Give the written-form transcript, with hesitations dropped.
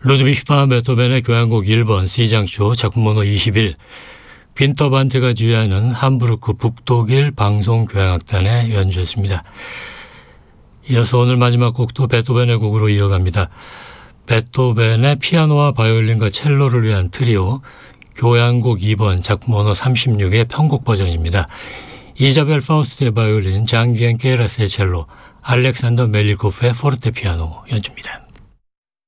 루드비히 베토벤의 교향곡 1번 C장조 작품 번호 21, 빈터반트가 지휘하는 함부르크 북독일 방송교향악단의 연주였습니다. 이어서 오늘 마지막 곡도 베토벤의 곡으로 이어갑니다. 베토벤의 피아노와 바이올린과 첼로를 위한 트리오 교향곡 2번 작품 번호 36의 편곡 버전입니다. 이자벨 파우스트의 바이올린, 장기엔 케이라스의 첼로, 알렉산더 멜리코프의 포르테피아노 연주입니다.